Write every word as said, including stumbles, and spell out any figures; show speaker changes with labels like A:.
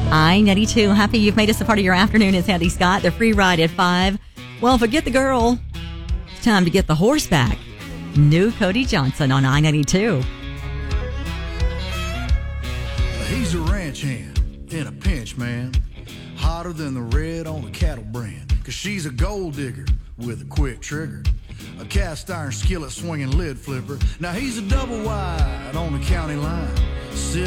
A: I ninety-two. Happy you've made us a part of your afternoon. It's Andy Scott, the free ride at five. Well, forget the girl. It's time to get the horse back. New Cody Johnson on I ninety-two.
B: He's a ranch hand in a pinch, man. Hotter than the red on a cattle brand. Cause she's a gold digger with a quick trigger. A cast iron skillet swinging lid flipper. Now he's a double wide on the county line. Sit